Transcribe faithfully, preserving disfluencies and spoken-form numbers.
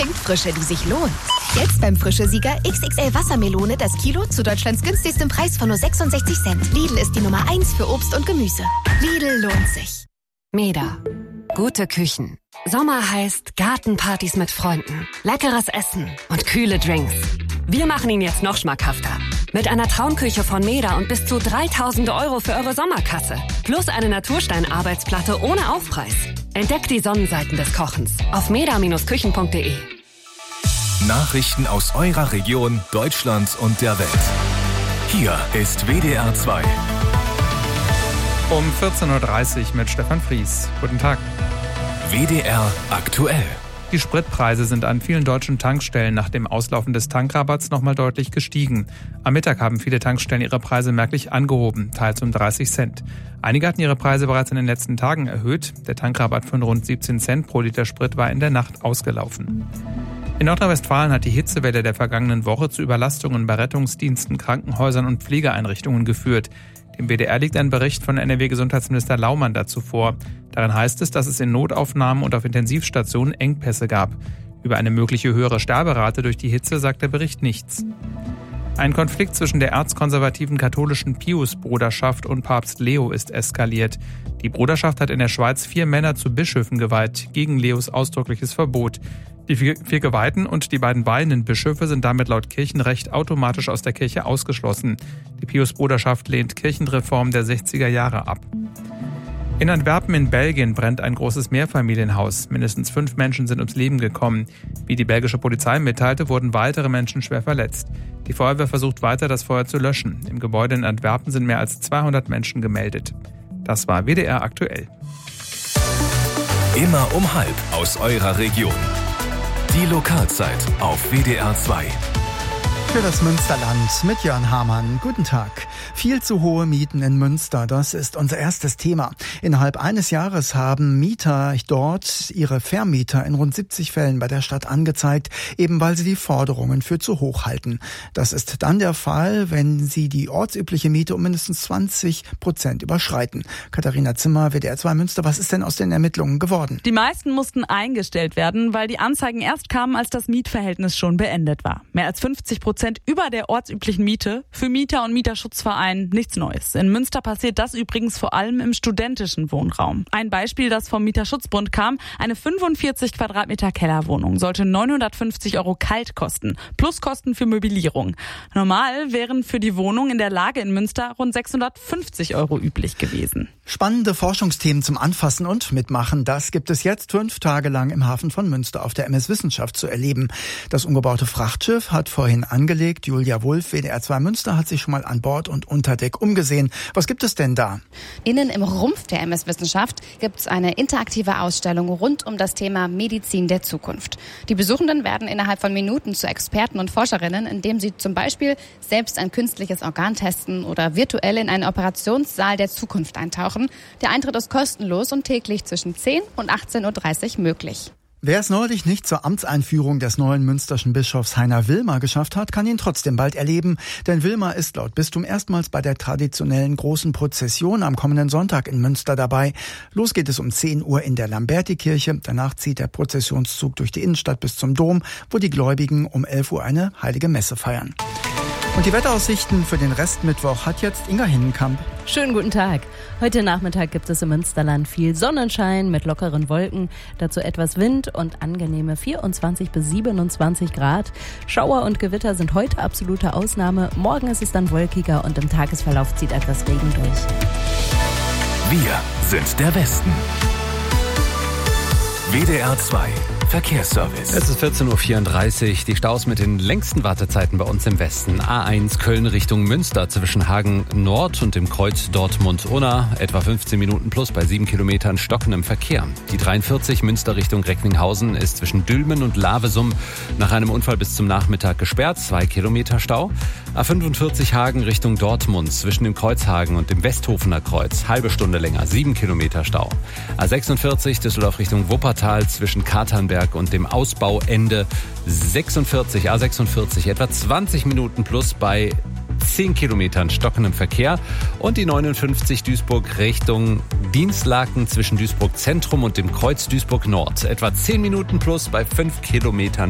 schenkt Frische, die sich lohnt. Jetzt beim Frische-Sieger X X L Wassermelone das Kilo zu Deutschlands günstigstem Preis von nur sechsundsechzig Cent. Lidl ist die Nummer eins für Obst und Gemüse. Lidl lohnt sich. Meda. Gute Küchen. Sommer heißt Gartenpartys mit Freunden, leckeres Essen und kühle Drinks. Wir machen ihn jetzt noch schmackhafter. Mit einer Traumküche von Meda und bis zu dreitausend Euro für eure Sommerkasse. Plus eine Naturstein-Arbeitsplatte ohne Aufpreis. Entdeckt die Sonnenseiten des Kochens auf meda Bindestrich küchen Punkt de. Nachrichten aus eurer Region, Deutschland und der Welt. Hier ist W D R zwei. Um vierzehn Uhr dreißig mit Stefan Fries. Guten Tag. W D R aktuell. Die Spritpreise sind an vielen deutschen Tankstellen nach dem Auslaufen des Tankrabatts nochmal deutlich gestiegen. Am Mittag haben viele Tankstellen ihre Preise merklich angehoben, teils um dreißig Cent. Einige hatten ihre Preise bereits in den letzten Tagen erhöht. Der Tankrabatt von rund siebzehn Cent pro Liter Sprit war in der Nacht ausgelaufen. In Nordrhein-Westfalen hat die Hitzewelle der vergangenen Woche zu Überlastungen bei Rettungsdiensten, Krankenhäusern und Pflegeeinrichtungen geführt. Dem W D R liegt ein Bericht von N R W-Gesundheitsminister Laumann dazu vor. Darin heißt es, dass es in Notaufnahmen und auf Intensivstationen Engpässe gab. Über eine mögliche höhere Sterberate durch die Hitze sagt der Bericht nichts. Ein Konflikt zwischen der erzkonservativen katholischen Pius-Bruderschaft und Papst Leo ist eskaliert. Die Bruderschaft hat in der Schweiz vier Männer zu Bischöfen geweiht, gegen Leos ausdrückliches Verbot. Die vier, vier Geweihten und die beiden weihenden Bischöfe sind damit laut Kirchenrecht automatisch aus der Kirche ausgeschlossen. Die Pius-Bruderschaft lehnt Kirchenreform der sechziger Jahre ab. In Antwerpen in Belgien brennt ein großes Mehrfamilienhaus. Mindestens fünf Menschen sind ums Leben gekommen. Wie die belgische Polizei mitteilte, wurden weitere Menschen schwer verletzt. Die Feuerwehr versucht weiter, das Feuer zu löschen. Im Gebäude in Antwerpen sind mehr als zweihundert Menschen gemeldet. Das war W D R aktuell. Immer um halb aus eurer Region. Die Lokalzeit auf W D R zwei. Für das Münsterland mit Jörn Hamann. Guten Tag. Viel zu hohe Mieten in Münster, das ist unser erstes Thema. Innerhalb eines Jahres haben Mieter dort ihre Vermieter in rund siebzig Fällen bei der Stadt angezeigt, eben weil sie die Forderungen für zu hoch halten. Das ist dann der Fall, wenn sie die ortsübliche Miete um mindestens zwanzig Prozent überschreiten. Katharina Zimmer, W D R zwei Münster, was ist denn aus den Ermittlungen geworden? Die meisten mussten eingestellt werden, weil die Anzeigen erst kamen, als das Mietverhältnis schon beendet war. Mehr als fünfzig Prozent über der ortsüblichen Miete. Für Mieter und Mieterschutzverein nichts Neues. In Münster passiert das übrigens vor allem im studentischen Wohnraum. Ein Beispiel, das vom Mieterschutzbund kam: eine fünfundvierzig Quadratmeter Kellerwohnung sollte neunhundertfünfzig Euro kalt kosten, plus Kosten für Möblierung. Normal wären für die Wohnung in der Lage in Münster rund sechshundertfünfzig Euro üblich gewesen. Spannende Forschungsthemen zum Anfassen und Mitmachen, das gibt es jetzt fünf Tage lang im Hafen von Münster auf der M S Wissenschaft zu erleben. Das umgebaute Frachtschiff hat vorhin angelegt. Julia Wulff, W D R zwei Münster, hat sich schon mal an Bord und unter Deck umgesehen. Was gibt es denn da? Innen im Rumpf der M S Wissenschaft gibt es eine interaktive Ausstellung rund um das Thema Medizin der Zukunft. Die Besuchenden werden innerhalb von Minuten zu Experten und Forscherinnen, indem sie zum Beispiel selbst ein künstliches Organ testen oder virtuell in einen Operationssaal der Zukunft eintauchen. Der Eintritt ist kostenlos und täglich zwischen zehn und achtzehn Uhr dreißig möglich. Wer es neulich nicht zur Amtseinführung des neuen münsterschen Bischofs Heiner Wilmer geschafft hat, kann ihn trotzdem bald erleben. Denn Wilmer ist laut Bistum erstmals bei der traditionellen großen Prozession am kommenden Sonntag in Münster dabei. Los geht es um zehn Uhr in der Lamberti-Kirche. Danach zieht der Prozessionszug durch die Innenstadt bis zum Dom, wo die Gläubigen um elf Uhr eine heilige Messe feiern. Und die Wetteraussichten für den Restmittwoch hat jetzt Inga Hinnenkamp. Schönen guten Tag. Heute Nachmittag gibt es im Münsterland viel Sonnenschein mit lockeren Wolken, dazu etwas Wind und angenehme vierundzwanzig bis siebenundzwanzig Grad. Schauer und Gewitter sind heute absolute Ausnahme. Morgen ist es dann wolkiger und im Tagesverlauf zieht etwas Regen durch. Wir sind der Westen. W D R zwei Verkehrsservice. Es ist vierzehn Uhr vierunddreißig. Die Staus mit den längsten Wartezeiten bei uns im Westen. A eins Köln Richtung Münster zwischen Hagen Nord und dem Kreuz Dortmund-Unna. Etwa fünfzehn Minuten plus bei sieben Kilometern stockendem Verkehr. Die dreiundvierzig Münster Richtung Recklinghausen ist zwischen Dülmen und Lavesum nach einem Unfall bis zum Nachmittag gesperrt. Zwei Kilometer Stau. A fünfundvierzig Hagen Richtung Dortmund zwischen dem Kreuzhagen und dem Westhofener Kreuz. Halbe Stunde länger. Sieben Kilometer Stau. A sechsundvierzig Düsseldorf Richtung Wuppertal zwischen Katernberg und dem Ausbauende sechsundvierzig, A sechsundvierzig, etwa zwanzig Minuten plus bei zehn Kilometern stockendem Verkehr. Und die neunundfünfzig Duisburg Richtung Dienstlaken zwischen Duisburg Zentrum und dem Kreuz Duisburg Nord. Etwa zehn Minuten plus bei fünf Kilometern